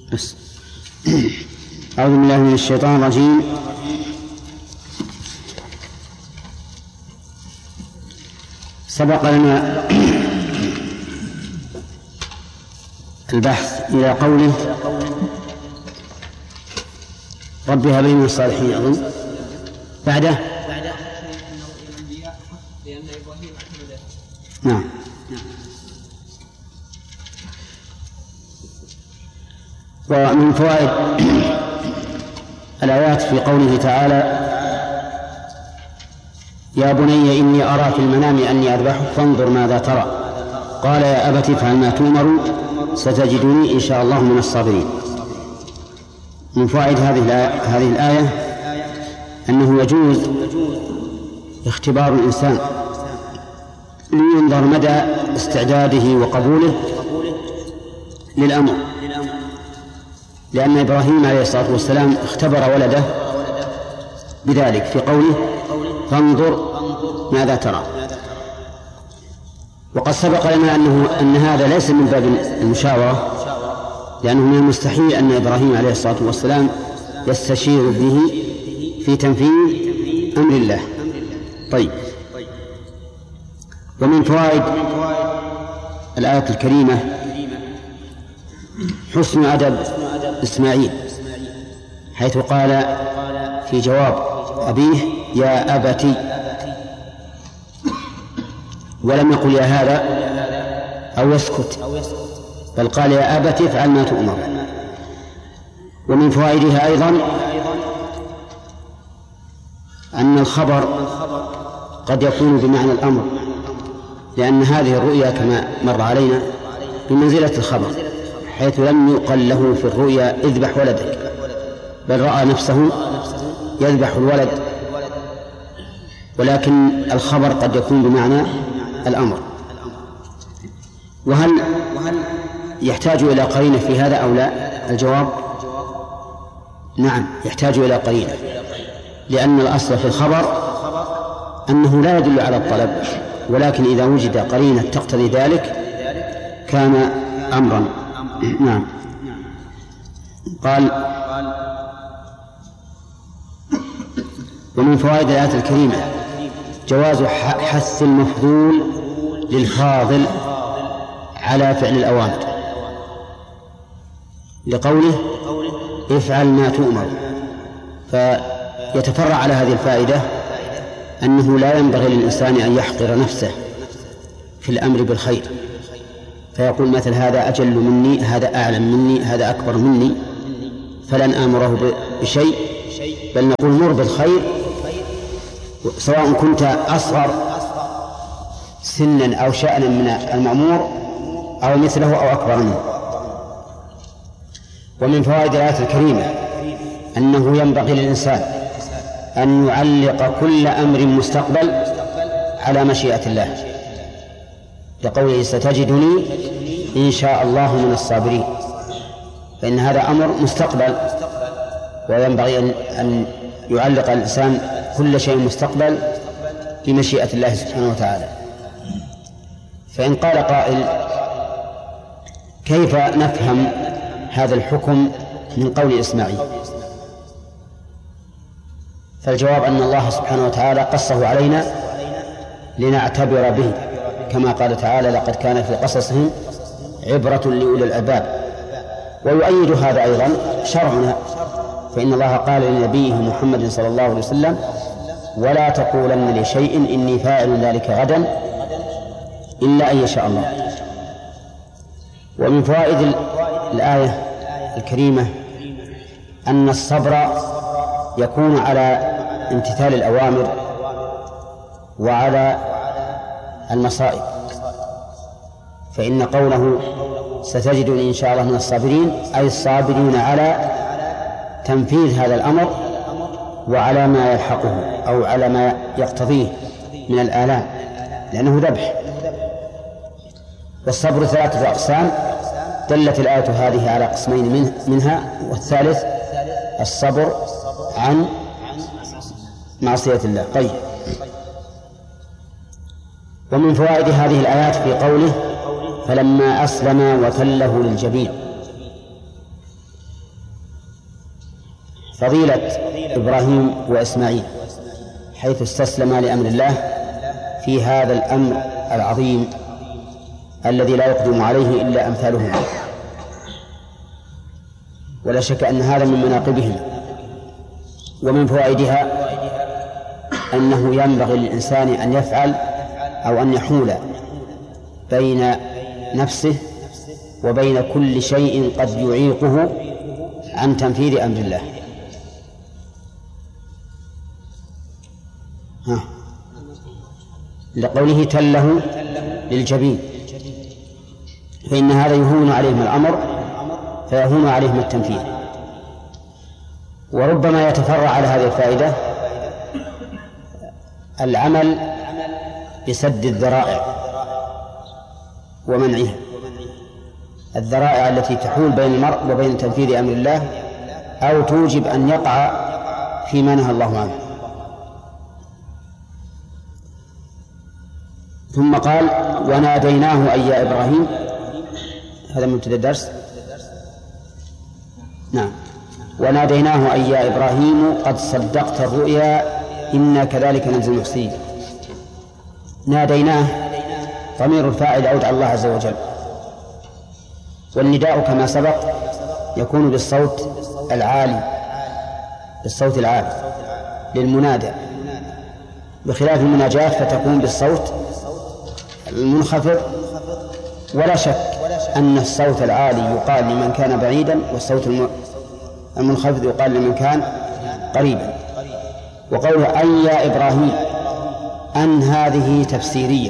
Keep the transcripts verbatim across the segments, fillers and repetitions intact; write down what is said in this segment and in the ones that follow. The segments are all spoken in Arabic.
بس. أعوذ بالله من الشيطان الرجيم. سبق لنا البحث إلى قوله رب هب لي من الصالحين أظن بعده. نعم. ومن فوائد الآيات في قوله تعالى يا بني إني أرى في المنام أني أذبحك فانظر ماذا ترى قال يا أبت افعل ما تؤمر ستجدني إن شاء الله من الصابرين. من فوائد هذه الآية أنه يجوز اختبار الإنسان لينظر مدى استعداده وقبوله للأمر، لأن إبراهيم عليه الصلاة والسلام اختبر ولده بذلك في قوله فانظر ماذا ترى. وقد سبق لنا أنه أن هذا ليس من باب المشاورة، لأنه من المستحيل أن إبراهيم عليه الصلاة والسلام يستشير به في تنفيذ أمر الله. طيب. ومن فوائد الآية الكريمة حسن أدب إسماعيل، حيث قال في جواب أبيه يا أبتي، ولم يقل يا هذا أو يسكت، بل قال يا أبتي افعل ما تؤمر. ومن فوائدها أيضا أن الخبر قد يكون بمعنى الأمر، لأن هذه الرؤيا كما مر علينا بمنزلة الخبر، حيث لم يقل له في الرؤيا اذبح ولدك، بل رأى نفسه يذبح الولد، ولكن الخبر قد يكون بمعنى الأمر. وهل يحتاج إلى قرينة في هذا أو لا؟ الجواب نعم، يحتاج إلى قرينة، لأن الأصل في الخبر أنه لا يدل على الطلب، ولكن إذا وجد قرينة تقتضي ذلك كان أمرا. نعم. قال ومن فوائد الآية الكريمة جواز حث المفضول للفاضل على فعل الأوامر، لقوله افعل ما تؤمر. فيتفرع على هذه الفائدة أنه لا ينبغي للإنسان أن يحقر نفسه في الأمر بالخير، فيقول مثل هذا أجل مني، هذا أعلم مني، هذا أكبر مني، فلن آمره بشيء، بل نقول مر بالخير سواء كنت أصغر سنا أو شأنا من المأمور أو مثله أو أكبر منه. ومن فوائد الآية الكريمة أنه ينبغي للإنسان أن يعلق كل أمر مستقبل على مشيئة الله، لقوله ستجدني إن شاء الله من الصابرين، فإن هذا أمر مستقبل، وينبغي أن يعلق الإنسان كل شيء مستقبل بمشيئة الله سبحانه وتعالى. فإن قال قائل كيف نفهم هذا الحكم من قول إسماعيل؟ فالجواب أن الله سبحانه وتعالى قصه علينا لنعتبر به، كما قال تعالى لقد كان في قصصهم عبرة لأولي الألباب. ويؤيد هذا أيضا شرعنا، فإن الله قال لنبيه محمد صلى الله عليه وسلم ولا تقولن لشيء إني فاعل ذلك غدا إلا أن يشاء الله. ومن فوائد الآية الكريمة أن الصبر يكون على امتثال الأوامر وعلى المصائب، فإن قوله ستجدني إن شاء الله من الصابرين أي الصابرين على تنفيذ هذا الأمر وعلى ما يلحقه أو على ما يقتضيه من الآلام، لأنه ذبح. والصبر ثلاثة أقسام، دلت الآية هذه على قسمين منها، والثالث الصبر عن معصية الله. طيب. ومن فوائد هذه الآيات في قوله فلما أسلم وتله للجبين، فضيلة إبراهيم وإسماعيل حيث استسلم لأمر الله في هذا الأمر العظيم الذي لا يقدم عليه إلا أمثالهم، ولا شك أن هذا من مناقبهم. ومن فوائدها أنه ينبغي للإنسان أن يفعل أو أن يحول بين نفسه وبين كل شيء قد يعيقه عن تنفيذ أمر الله. ها. لقوله تله للجبين، فإن هذا يهون عليهم الأمر فيهون عليهم التنفيذ. وربما يتفرع على هذه الفائدة العمل بسد الذرائع ومنعها، الذرائع التي تحول بين المرء وبين تنفيذ أمر الله أو توجب أن يقع فيما نهى الله عنه. ثم قال وناديناه أي يا إبراهيم، هذا مبتدأ الدرس. نعم. وناديناه أي يا إبراهيم قد صدقت الرؤيا إنا كذلك نجزي المحسنين. ناديناه ضمير الفاعل يعود على الله عز وجل، والنداء كما سبق يكون بالصوت العالي بالصوت العالي للمنادى، بخلاف المناجاة فتكون بالصوت المنخفض. ولا شك أن الصوت العالي يقال لمن كان بعيدا، والصوت المنخفض يقال لمن كان قريبا. وقوله أي يا إبراهيم أن هذه تفسيرية،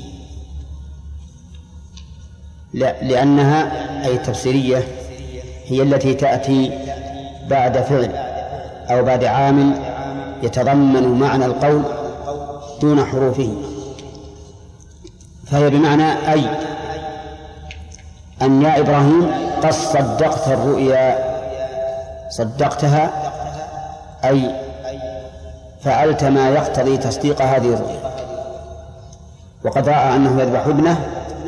لأنها أي التفسيرية هي التي تأتي بعد فعل أو بعد عامل يتضمن معنى القول دون حروفه، فهي بمعنى أي أن يا إبراهيم قد صدقت الرؤيا، صدقتها أي فعلت ما يقتضي تصديق هذه الرؤيا. وقد رأى أنه يذبح ابنه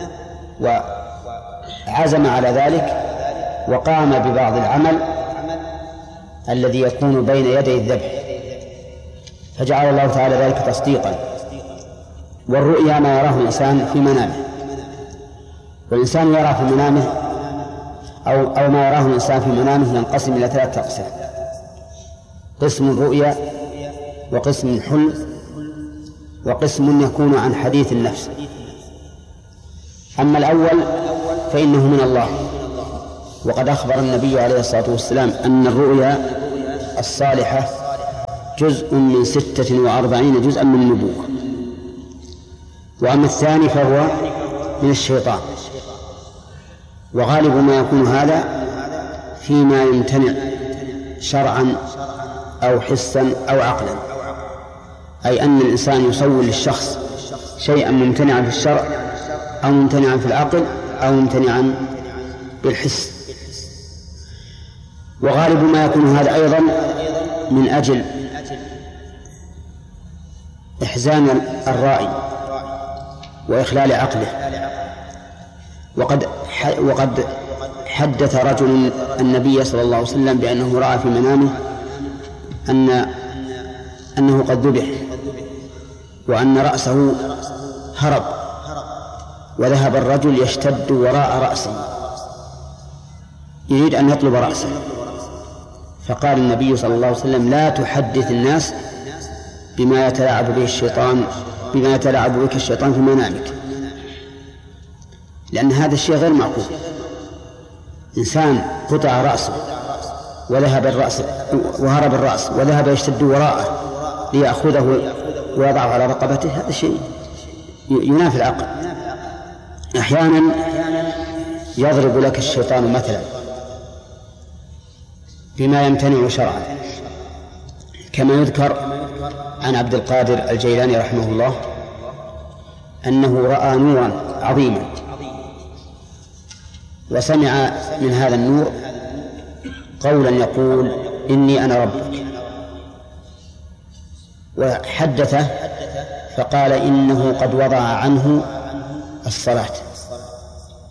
وعزم على ذلك وقام ببعض العمل الذي يكون بين يدي الذبح، فجعل الله تعالى ذلك تصديقا. والرؤيا ما يراه الإنسان في منامه، والإنسان يرى في منامه أو, أو ما يراه الإنسان في منامه ينقسم إلى ثلاثة أقسام: قسم الرؤيا، وقسم الحلم، وقسم يكون عن حديث النفس. أما الأول فإنه من الله، وقد أخبر النبي عليه الصلاة والسلام أن الرؤيا الصالحة جزء من ستة وأربعين جزءا من النبوة. وأما الثاني فهو من الشيطان، وغالب ما يكون هذا فيما يمتنع شرعا أو حسا أو عقلا، أي أن الإنسان يسول للشخص شيئا ممتنعا في الشرع أو ممتنعا في العقل أو ممتنعا بالحس. وغالب ما يكون هذا أيضا من أجل إحزان الرائي وإخلال عقله. وقد وقد حدث رجل النبي صلى الله عليه وسلم بأنه رأى في منامه أن أنه قد ذبح وأن رأسه هرب، وذهب الرجل يشتد وراء رأسه يريد أن يطلب رأسه، فقال النبي صلى الله عليه وسلم: لا تحدث الناس بما يتلاعب به الشيطان بما يتلاعب بك الشيطان في منامك، لأن هذا الشيء غير معقول. إنسان قطع رأسه وذهب الرأس وهرب الرأس وذهب يشتد وراءه ليأخذه ويضعه على رقبته، هذا شيء ينافي العقل. أحيانا يضرب لك الشيطان مثلا بما يمتنع شرعا، كما يذكر عن عبد القادر الجيلاني رحمه الله أنه رأى نورا عظيما، وسمع من هذا النور قولا يقول: إني أنا ربك. وحدثه فقال: إنه قد وضع عنه الصلاة.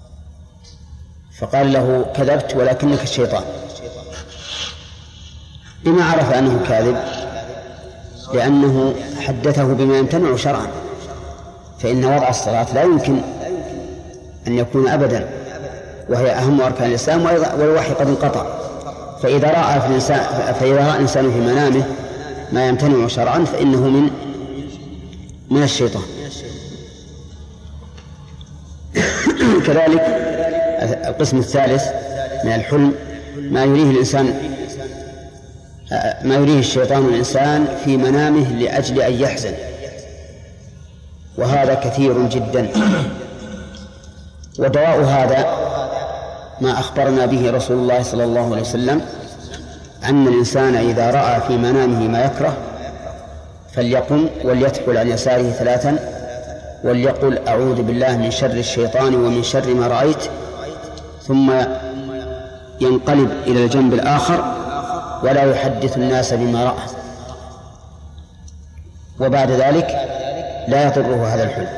فقال له: كذبت ولكنك الشيطان. بما عرف أنه كاذب لأنه حدثه بما يمتنع شرعا، فإن وضع الصلاة لا يمكن أن يكون أبدا، وهي أهم أركان الإسلام، والوحي قد انقطع. فإذا رأى في الإنسان فإذا رأى الإنسان في منامه ما يمتنع شرعا فإنه من من الشيطان. كذلك القسم الثالث من الحلم ما يريه الإنسان ما يريه الشيطان الإنسان في منامه لأجل أن يحزن، وهذا كثير جدا. ودواء هذا ما أخبرنا به رسول الله صلى الله عليه وسلم أن الإنسان إذا رأى في منامه ما يكره فليقم وليتحول عن يساره ثلاثا وليقل أعوذ بالله من شر الشيطان ومن شر ما رأيت، ثم ينقلب إلى الجنب الآخر ولا يحدث الناس بما رأى، وبعد ذلك لا يضره هذا الحلم.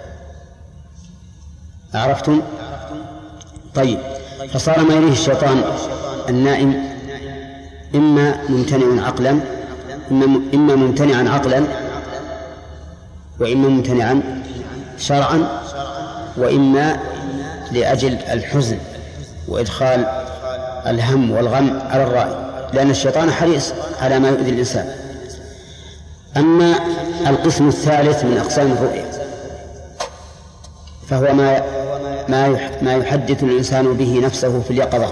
عرفتم؟ طيب، فصار ما يريه الشيطان النائم إما ممتنع عقلا إما ممتنعا عقلا وإما ممتنعا شرعا، وإما لأجل الحزن وإدخال الهم والغم على الرائي، لأن الشيطان حريص على ما يؤذي الإنسان. أما القسم الثالث من أقسام الرؤيا فهو ما ما يحدث الإنسان به نفسه في اليقظة،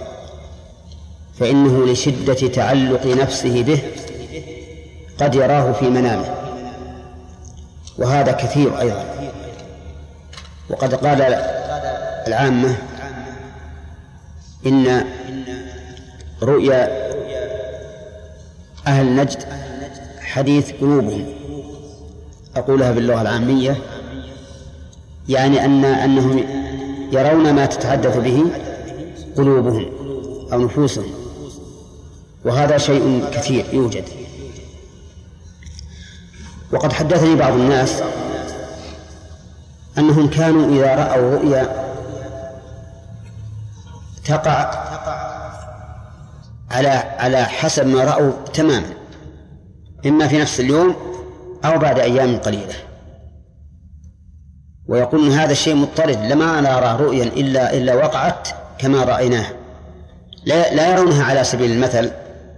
فإنه لشدة تعلق نفسه به قد يراه في منامه، وهذا كثير أيضا. وقد قال العامة إن رؤيا أهل نجد حديث قلوبهم، أقولها باللغة العامية، يعني أن أنهم يرون ما تتحدث به قلوبهم أو نفوسهم، وهذا شيء كثير يوجد. وقد حدثني بعض الناس أنهم كانوا إذا رأوا رؤيا تقع على على حسب ما رأوا تماما، إما في نفس اليوم أو بعد أيام قليلة، ويقول إن هذا الشيء مضطرد، لما نرى رؤيا إلا إلا وقعت كما رأيناها، لا, لا يرونها على سبيل المثل،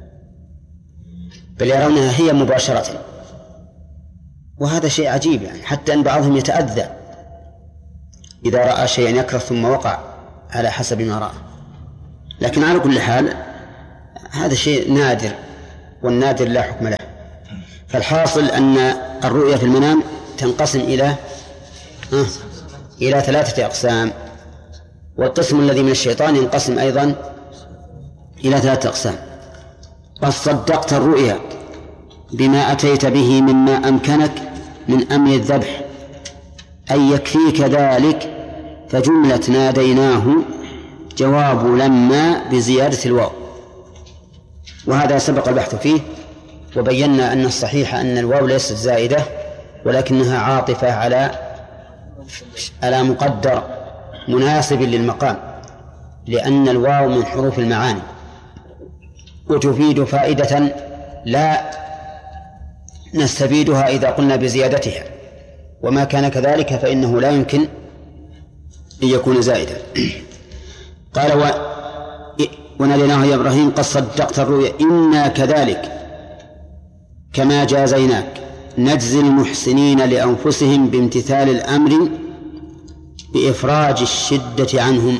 بل يرونها هي مباشرة. وهذا شيء عجيب، يعني حتى أن بعضهم يتأذى إذا رأى شيئا يكره ثم وقع على حسب ما رأى. لكن على كل حال هذا شيء نادر، والنادر لا حكم له. فالحاصل أن الرؤيا في المنام تنقسم إلى آه إلى ثلاثة أقسام، والقسم الذي من الشيطان ينقسم أيضا إلى ثلاثة أقسام. قد صدقت الرؤيا بما أتيت به مما أمكنك من أمر الذبح أن يكفيك ذلك، فجملة ناديناه جواب لما بزيادة الواو، وهذا سبق البحث فيه، وبينا أن الصحيح أن الواو ليست زائدة ولكنها عاطفة على على مقدر مناسب للمقام، لأن الواو من حروف المعاني وتفيد فائدة لا نستفيدها إذا قلنا بزيادتها، وما كان كذلك فإنه لا يمكن أن يكون زائدا. قال و... وناديناه يا إبراهيم قد صدقت الرؤيا إنا كذلك كما جازيناك نجزي المحسنين لأنفسهم بامتثال الأمر بإفراج الشدة عنهم.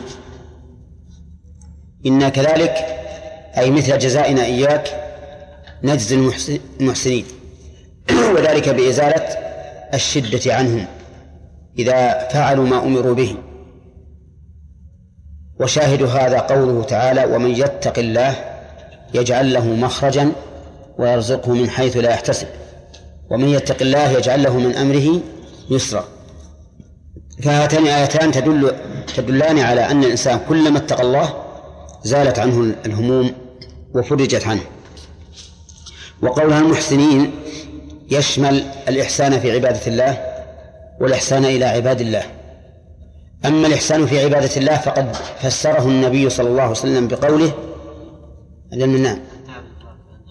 إنا كذلك أي مثل جزائنا إياك نجزي المحسنين، وذلك بإزالة الشدة عنهم إذا فعلوا ما أمروا به. وشاهد هذا قوله تعالى ومن يتق الله يجعل له مخرجا ويرزقه من حيث لا يحتسب، ومن يتق الله يجعل له من أمره يسرا. فهاتان آيتان تدل تدلان على أن الإنسان كلما اتقى الله زالت عنه الهموم وفرجت عنه. وقولها المحسنين يشمل الإحسان في عبادة الله والإحسان إلى عباد الله. أما الإحسان في عبادة الله فقد فسره النبي صلى الله عليه وسلم بقوله لم ننام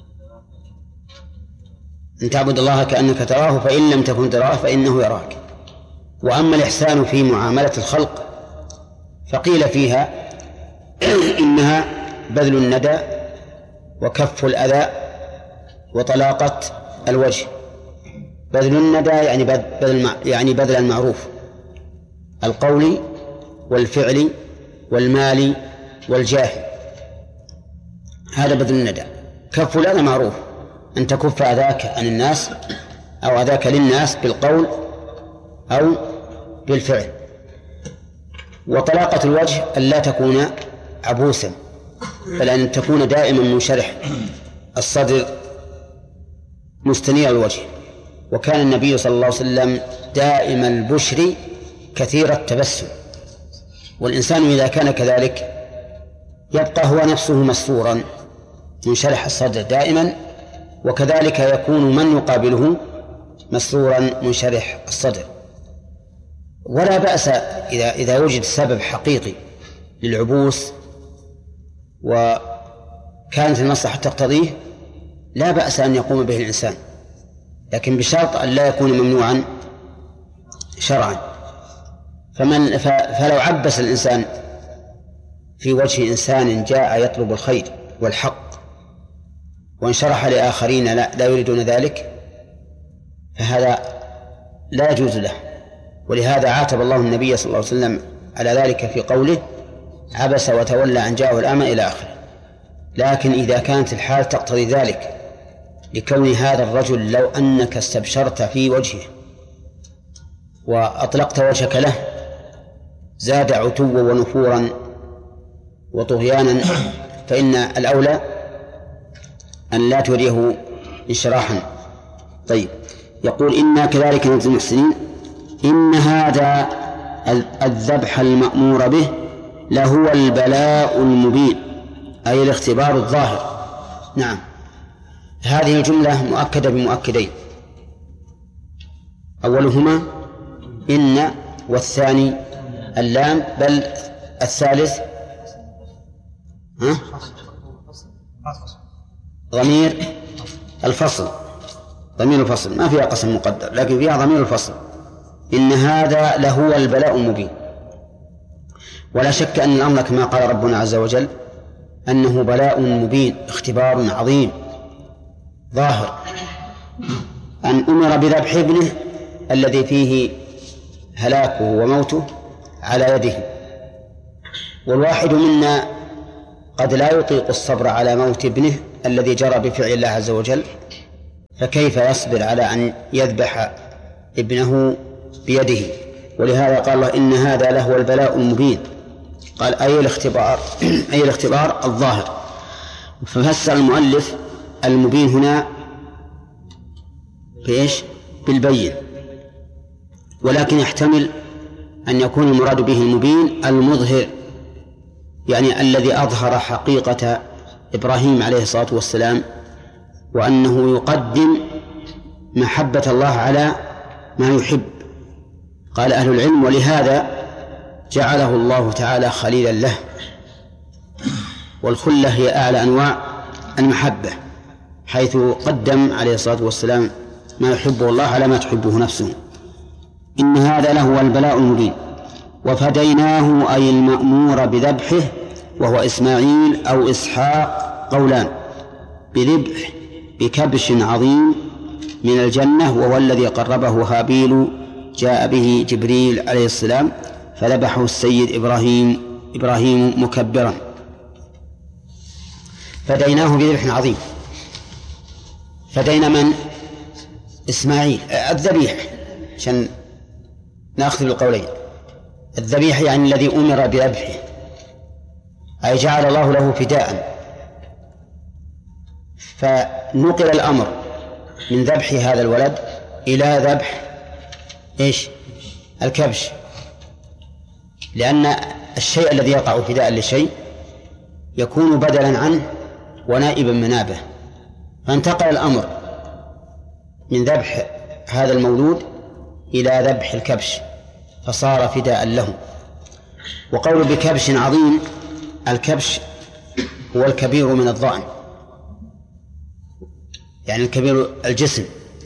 أن تعبد الله كأنك تراه فإن لم تكن تراه فإنه يراك. وأما الإحسان في معاملة الخلق فقيل فيها إنها بذل الندى وكف الأذى وطلاقة الوجه. بذل الندى يعني بذل يعني بذل المعروف القولي والفعلي والمالي والجاه، هذا بذل الندى. كف الأذى معروف، أن تكف أذاك عن الناس أو أذاك للناس بالقول أو بالفعل. وطلاقة الوجه أن لا تكون عبوسا، بل أن تكون دائما منشرح الصدر مستنير الوجه. وكان النبي صلى الله عليه وسلم دائم البشر كثير التبسم، والإنسان إذا كان كذلك يبقى هو نفسه مسرورا منشرح الصدر دائما، وكذلك يكون من يقابله مسرورا منشرح الصدر. ولا بأس إذا إذا وجد سبب حقيقي للعبوس وكانت المصلحة تقتضيه لا بأس أن يقوم به الإنسان، لكن بشرط أن لا يكون ممنوعا شرعا. فمن فلو عبس الإنسان في وجه إنسان جاء يطلب الخير والحق وانشرح لآخرين لا, لا يريدون ذلك فهذا لا يجوز له. ولهذا عاتب الله النبي صلى الله عليه وسلم على ذلك في قوله عبس وتولى أن جاءه الأعمى إلى آخره. لكن إذا كانت الحال تقتضي ذلك لكون هذا الرجل لو أنك استبشرت في وجهه وأطلقت وجهك له زاد عتوا ونفورا وطغيانا، فإن الأولى أن لا تريه انشراحا. طيب، يقول إنا كذلك نجزي المحسنين إن هذا الذبح المأمور به لهو البلاء المبين، أي الاختبار الظاهر. نعم، هذه الجملة مؤكدة بمؤكدين، أولهما إن والثاني اللام، بل الثالث ها؟ ضمير الفصل، ضمير الفصل ما فيها قسم مقدر لكن فيها ضمير الفصل. إن هذا لهو البلاء المبين. ولا شك أن الأمر كما قال ربنا عز وجل أنه بلاء مبين، اختبار عظيم ظاهر، أن أمر بذبح ابنه الذي فيه هلاكه وموته على يده. والواحد منا قد لا يطيق الصبر على موت ابنه الذي جرى بفعل الله عز وجل، فكيف يصبر على أن يذبح ابنه بيده؟ ولهذا قال الله إن هذا لهو البلاء المبين، قال أي الاختبار أي الاختبار الظاهر. ففسر المؤلف المبين هنا بإيش؟ بالبين، ولكن يحتمل أن يكون المراد به المبين المظهر، يعني الذي أظهر حقيقة إبراهيم عليه الصلاة والسلام، وأنه يقدم محبة الله على ما يحب. قال أهل العلم ولهذا جعله الله تعالى خليلا له، والخلة هي أعلى أنواع المحبة، حيث قدم عليه الصلاة والسلام ما يحبه الله على ما تحبه نفسه. إن هذا لهو البلاء المبين. وفديناه أي المأمور بذبحه وهو إسماعيل أو إسحاق قولان، بذبح بكبش عظيم من الجنة وهو الذي قربه هابيل جاء به جبريل عليه السلام فذبحه السيد إبراهيم إبراهيم مكبرا. فديناه بذبح عظيم. فدينا من؟ إسماعيل. الذبيح عشان نأخذ القولين. الذبيح يعني الذي أمر بذبحه، أي جعل الله له فداء، فنقل الأمر من ذبح هذا الولد إلى ذبح إيش؟ الكبش، لأن الشيء الذي يقع فداء لشيء يكون بدلا عنه ونائبا منابه، فانتقل الأمر من ذبح هذا المولود إلى ذبح الكبش فصار فداء له. وقول بكبش عظيم، الكبش هو الكبير من الضأن، يعني الكبير الجسم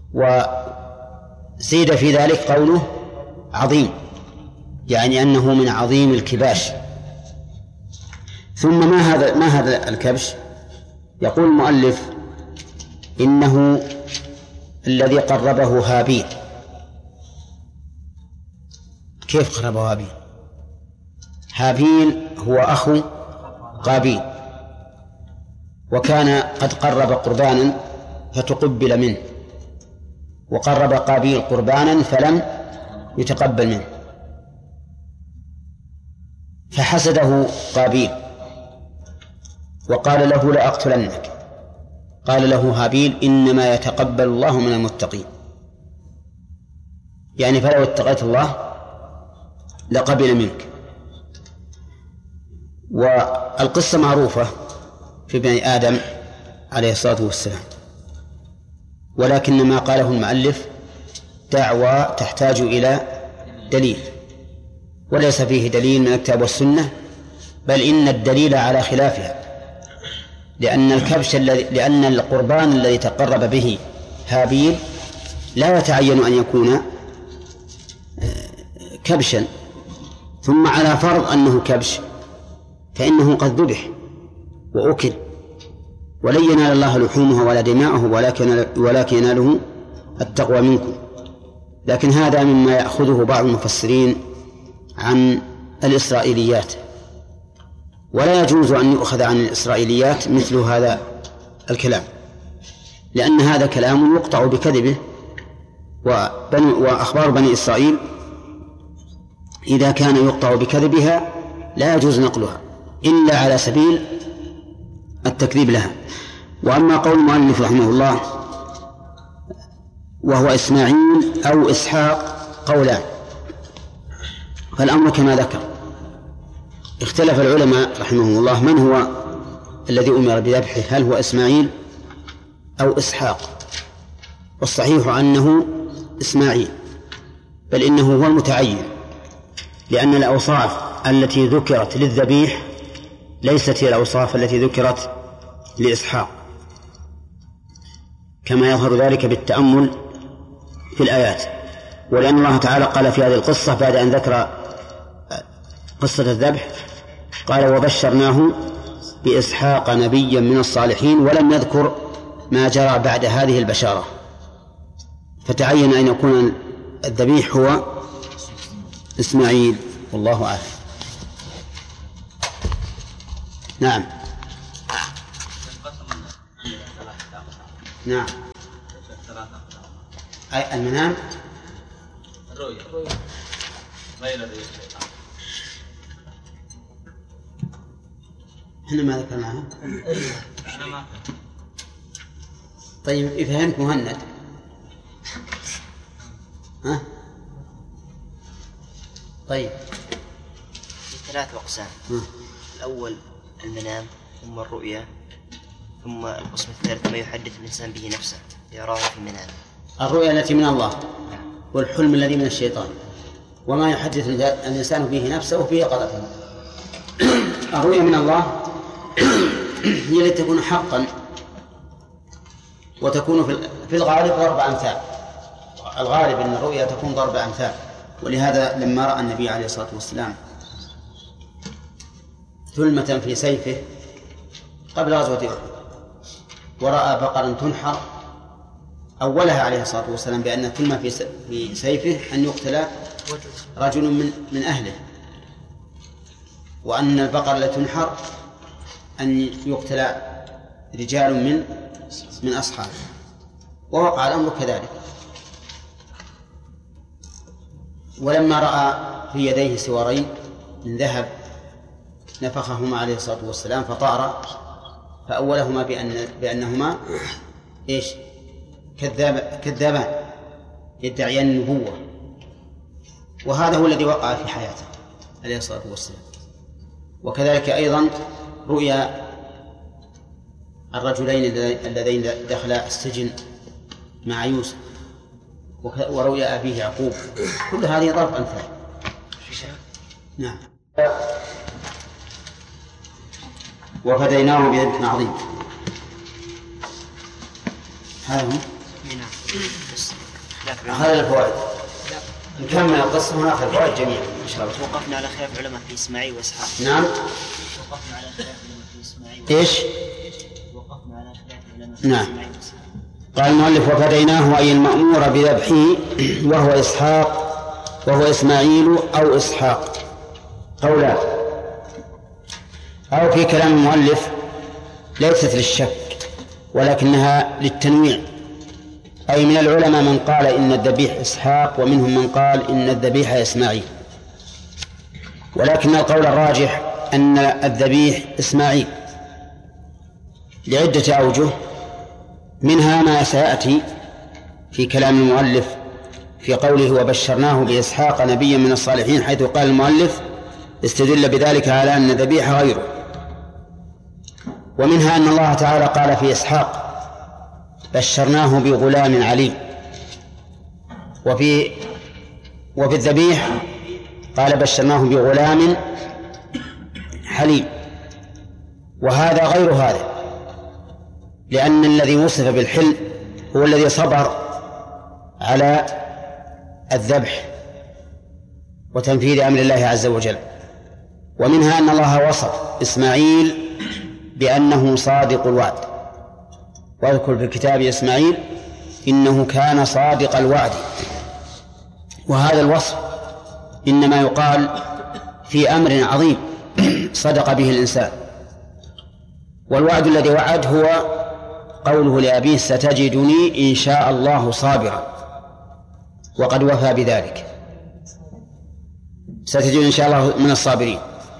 وزيد في ذلك قوله عظيم، يعني أنه من عظيم الكباش. ثم ما هذا ما هذا الكبش؟ يقول المؤلف إنه الذي قربه هابيل. كيف قربه هابيل؟ هابيل هو أخو قابيل، وكان قد قرب قربانا فتقبل منه، وقرب قابيل قربانا فلم يتقبل منه، فحسده قابيل وقال له لأقتلنك. قال له هابيل إنما يتقبل الله من المتقين، يعني فلو اتقيت الله لقبل منك. والقصة معروفة في بني آدم عليه الصلاة والسلام، ولكن ما قاله المؤلف دعوى تحتاج إلى دليل، وليس فيه دليل من الكتاب والسنة، بل إن الدليل على خلافها، لأن الكبش الذي لأن القربان الذي تقرب به هابيل لا يتعين أن يكون كبشا، ثم على فرض أنه كبش فإنه قد ذبح وأكل، ولن ينال الله لحومه ولا دماءه ولكن ولكن يناله التقوى منكم. لكن هذا مما يأخذه بعض المفسرين عن الإسرائيليات، ولا يجوز أن يؤخذ عن الإسرائيليات مثل هذا الكلام، لأن هذا كلام يقطع بكذبه، وأخبار بني إسرائيل إذا كان يقطع بكذبها لا يجوز نقلها إلا على سبيل التكذيب لها. وأما قول المؤلف رحمه الله وهو إسماعيل أو إسحاق قولان، فالأمر كما ذكر. اختلف العلماء رحمهم الله من هو الذي أمر بذبحه، هل هو إسماعيل أو إسحاق؟ والصحيح أنه إسماعيل، بل إنه هو المتعين، لأن الأوصاف التي ذكرت للذبيح ليست هي الأوصاف التي ذكرت لإسحاق، كما يظهر ذلك بالتأمل في الآيات. ولأن الله تعالى قال في هذه القصة بعد أن ذكر قصة الذبح قال وبشرناه بإسحاق نبيا من الصالحين، ولم يذكر ما جرى بعد هذه البشارة، فتعين أن يكون الذبيح هو إسماعيل، والله أعلم. نعم نعم أي المنام الرؤيا غير الرؤيا. احنا ما ذكرناها. طيب فهمت مهند؟ ها؟ طيب ثلاث أقسام. الأول المنام، ثم الرؤيا، ثم القسم الثالث ما يحدث الإنسان به نفسه يراه في منامه. الرؤيا التي من الله والحلم الذي من الشيطان، وما يحدث الإنسان به نفسه في يقظته. الرؤيا من الله هي التي تكون حقا، وتكون في الغالب ضرب أمثال. الغالب أن الرؤيا تكون ضرب أمثال، ولهذا لما رأى النبي عليه الصلاة والسلام ثلمة في سيفه قبل غزوة أحد، ورأى بقرا تنحر، أولها عليه الصلاة والسلام بأن الثلمة في سيفه أن يقتل رجل من من أهله، وأن البقر التي تنحر أن يقتل رجال من من أصحابه، ووقع الأمر كذلك. ولما رأى في يديه سوارين من ذهب نفخهما عليه الصلاة والسلام فطار، فأولهما بأن بأنهما إيش؟ كذاب كذابان يدعيان النبوة، وهذا هو الذي وقع في حياته عليه الصلاة والسلام. وكذلك أيضا رؤيا الرجلين اللذين دخلا السجن مع يوسف، ورؤيا أبيه يعقوب، كل هذه ضرب أمثال. نعم. وفديناه بذبح عظيم. هذا هو. هذا الفوائد نكمل القصة ونأخذ الفوائد جميعا إن شاء الله. وقفنا على خلاف علماء في إسماعيل وإسحاق. نعم. وقفنا على خلاف علماء في إسماعيل. إيش؟ وقفنا على خلاف علماء في نعم. إسماعيل وإسحاق. قال المؤلف وفديناه أي المأمور بذبحه وهو إسحاق وهو إسماعيل أو إسحاق قولان. أو في كلام المؤلف ليست للشك ولكنها للتنويع، أي من العلماء من قال إن الذبيح إسحاق ومنهم من قال إن الذبيح إسماعيل، ولكن القول الراجح أن الذبيح إسماعيل لعدة أوجه، منها ما سيأتي في كلام المؤلف في قوله وبشرناه بإسحاق نبيا من الصالحين، حيث قال المؤلف استدل بذلك على أن الذبيح غيره. ومنها أن الله تعالى قال في إسحاق بشرناه بغلام عليم، وفي وفي الذبيح قال بشرناه بغلام حليم، وهذا غير هذا، لأن الذي وصف بالحلم هو الذي صبر على الذبح وتنفيذ أمر الله عز وجل. ومنها أن الله وصف إسماعيل بأنه صادق الوعد، واذكر في الكتاب إسماعيل إنه كان صادق الوعد، وهذا الوصف إنما يقال في أمر عظيم صدق به الإنسان. والوعد الذي وعد هو قوله لأبيه ستجدني إن شاء الله صابرا، وقد وفى بذلك، ستجدني إن شاء الله من الصابرين.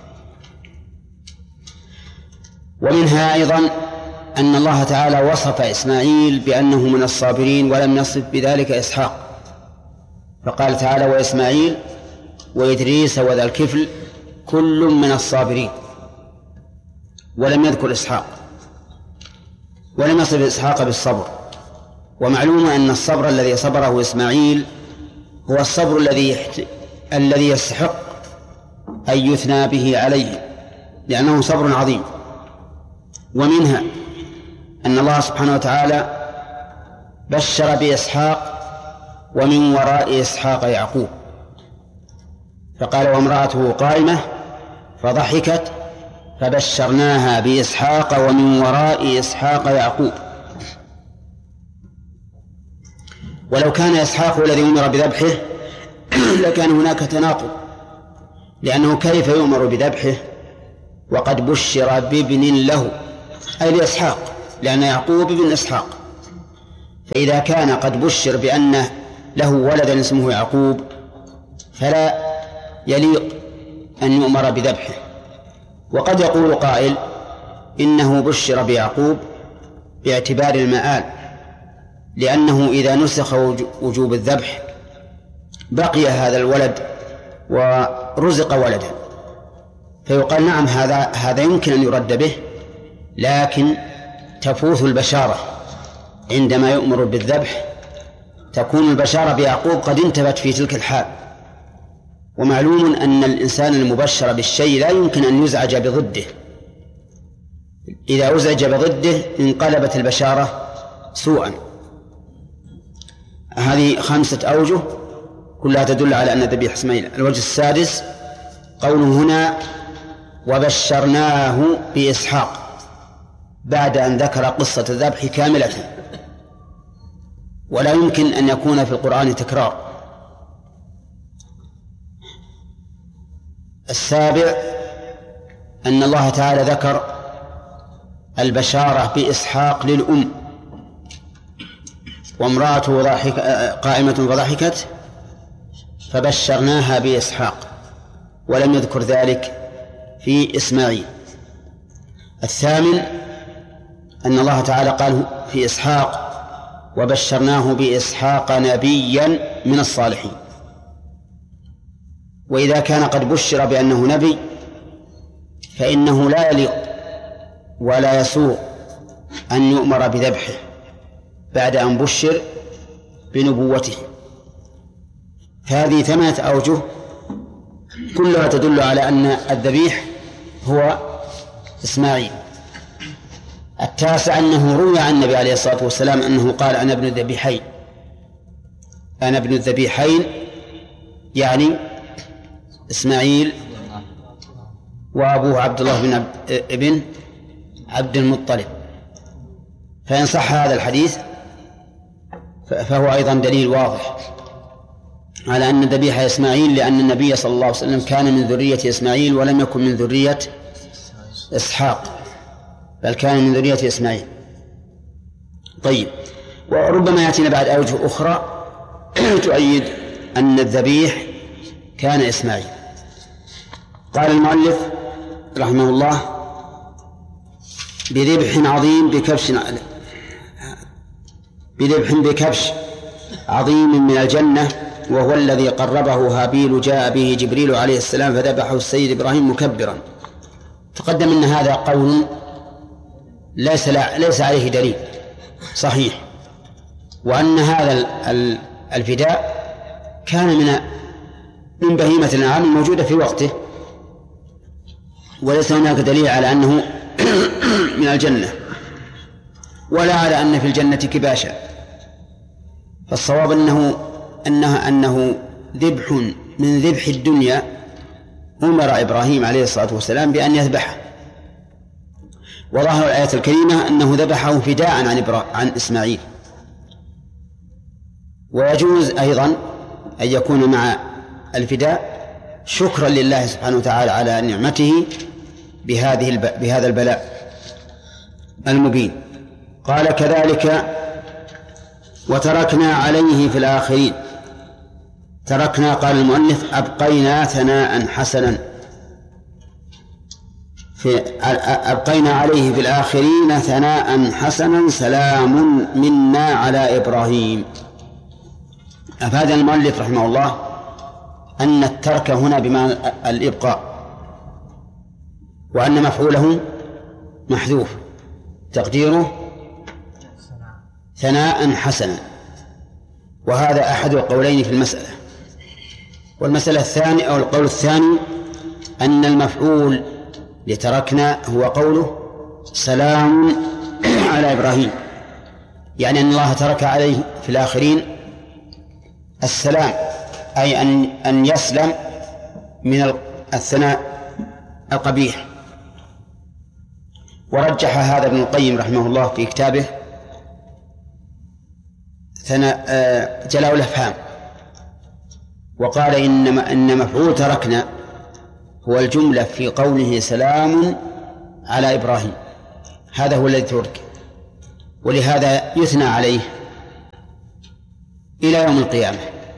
ومنها أيضا أن الله تعالى وصف إسماعيل بأنه من الصابرين ولم يصف بذلك إسحاق، فقال تعالى وإسماعيل وإدريس وذا الكفل كل من الصابرين، ولم يذكر إسحاق، ولم يصف إسحاق بالصبر. ومعلوم أن الصبر الذي صبره إسماعيل هو الصبر الذي الذي يستحق أن يثنى به عليه، لأنه صبر عظيم. ومنها أن الله سبحانه وتعالى بشر بإسحاق ومن وراء إسحاق يعقوب، فقال وامرأته قائمة فضحكت فبشرناها بإسحاق ومن وراء إسحاق يعقوب. ولو كان إسحاق الذي أمر بذبحه لكان هناك تناقض، لأنه كيف يؤمر بذبحه وقد بشر بابن له أي لإسحاق، لأن يعقوب ابن إسحاق، فإذا كان قد بشر بأن له ولدا اسمه يعقوب فلا يليق أن يؤمر بذبحه. وقد يقول قائل إنه بشر بيعقوب باعتبار المآل، لأنه إذا نسخ وجوب الذبح بقي هذا الولد ورزق ولدا، فيقال نعم هذا هذا يمكن أن يرد به، لكن تفوت البشارة عندما يؤمر بالذبح، تكون البشارة بيعقوب قد انتبت في تلك الحال. ومعلوم أن الإنسان المبشر بالشيء لا يمكن أن يزعج بضده، إذا أزعج بضده انقلبت البشارة سوءا. هذه خمسة أوجه كلها تدل على أن الذبيح إسماعيل. الوجه السادس قوله هنا وبشرناه بإسحاق بعد أن ذكر قصة الذبح كاملة، ولا يمكن أن يكون في القرآن تكرار. السابع أن الله تعالى ذكر البشارة بإسحاق للأم، وامرأته قائمة فضحكت فبشرناها بإسحاق، ولم يذكر ذلك في إسماعيل. الثامن أن الله تعالى قال في إسحاق وبشرناه بإسحاق نبيا من الصالحين، وإذا كان قد بشر بأنه نبي فإنه لا يليق ولا يسوغ أن يؤمر بذبحه بعد أن بشر بنبوته. هذه ثمانية أوجه كلها تدل على أن الذبيح هو إسماعيل. التاسع أنه روي عن النبي عليه الصلاة والسلام أنه قال أنا ابن الذبيحين، أنا ابن الذبيحين يعني إسماعيل وأبوه عبد الله بن عبد ابن عبد المطلب. فإن صح هذا الحديث فهو أيضا دليل واضح على أن ذبيحة إسماعيل، لأن النبي صلى الله عليه وسلم كان من ذرية إسماعيل ولم يكن من ذرية إسحاق، بل كان من ذرية إسماعيل. طيب، وربما يأتينا بعد أوجه أخرى تؤيد أن الذبيح كان إسماعيل. قال المؤلف رحمه الله: بذبح عظيم بكبش بذبح بكبش عظيم من الجنة، وهو الذي قربه هابيل جاء به جبريل عليه السلام فذبحه السيد إبراهيم مكبرا. تقدم أن هذا قول ليس ليس عليه دليل صحيح، وأن هذا الفداء كان من من بهيمة الأنعام الموجودة في وقته، وليس هناك دليل على أنه من الجنة ولا على أن في الجنة كباشا. فالصواب أنه أنه أنه ذبح من ذبح الدنيا أمر إبراهيم عليه الصلاة والسلام بأن يذبحه، وظاهر الآية الكريمة أنه ذبحه فداء عن عن إسماعيل. ويجوز أيضا أن يكون مع الفداء شكرا لله سبحانه وتعالى على نعمته بهذه بهذا البلاء المبين. قال: كذلك وتركنا عليه في الآخرين. تركنا، قال المؤلف، أبقينا ثناء حسنا في أبقينا عليه في الآخرين ثناء حسنا سلام منا على إبراهيم. أفاد المؤلف رحمه الله أن الترك هنا بمعنى الإبقاء، وأن مفعوله محذوف تقديره ثناء حسنا، وهذا أحد القولين في المسألة. والمسألة الثانية أو القول الثاني أن المفعول لتركنا هو قوله سلام على إبراهيم، يعني أن الله ترك عليه في الآخرين السلام، أي أن أن يسلم من الثناء القبيح. ورجح هذا ابن القيم رحمه الله في كتابه جلاء الأفهام، وقال إنما إن مفعول تركنا هو الجملة في قوله سلام على إبراهيم، هذا هو الذي ترك، ولهذا يثنى عليه إلى يوم القيامة.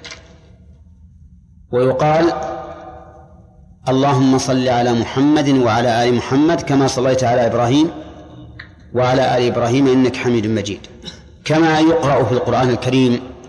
ويقال اللهم صل على محمد وعلى آل محمد كما صليت على إبراهيم وعلى آل إبراهيم إنك حميد مجيد، كما يقرأ في القرآن الكريم